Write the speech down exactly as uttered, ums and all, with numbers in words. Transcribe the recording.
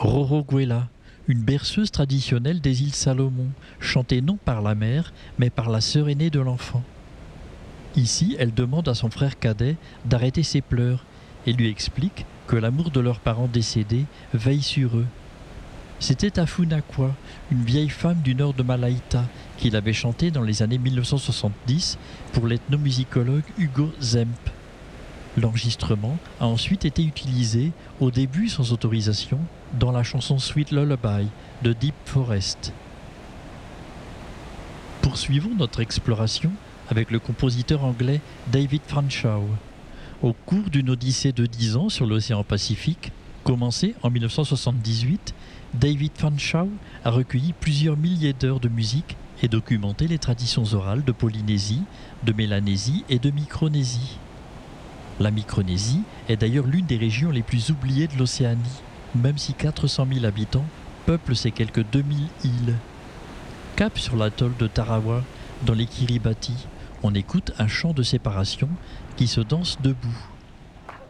Roroguela, une berceuse traditionnelle des îles Salomon, chantée non par la mère, mais par la sœur aînée de l'enfant. Ici, elle demande à son frère cadet d'arrêter ses pleurs et lui explique que l'amour de leurs parents décédés veille sur eux. C'était Afunakwa, une vieille femme du nord de Malaïta, qui l'avait chanté dans les années mille neuf cent soixante-dix pour l'ethnomusicologue Hugo Zemp. L'enregistrement a ensuite été utilisé, au début sans autorisation, dans la chanson Sweet Lullaby de Deep Forest. Poursuivons notre exploration avec le compositeur anglais David Fanshawe. Au cours d'une odyssée de dix ans sur l'océan Pacifique, commencée en mille neuf cent soixante-dix-huit, David Fanshawe a recueilli plusieurs milliers d'heures de musique et documenté les traditions orales de Polynésie, de Mélanésie et de Micronésie. La Micronésie est d'ailleurs l'une des régions les plus oubliées de l'Océanie, même si quatre cent mille habitants peuplent ces quelques deux mille îles. Cap sur l'atoll de Tarawa, dans les Kiribati, on écoute un chant de séparation qui se danse debout.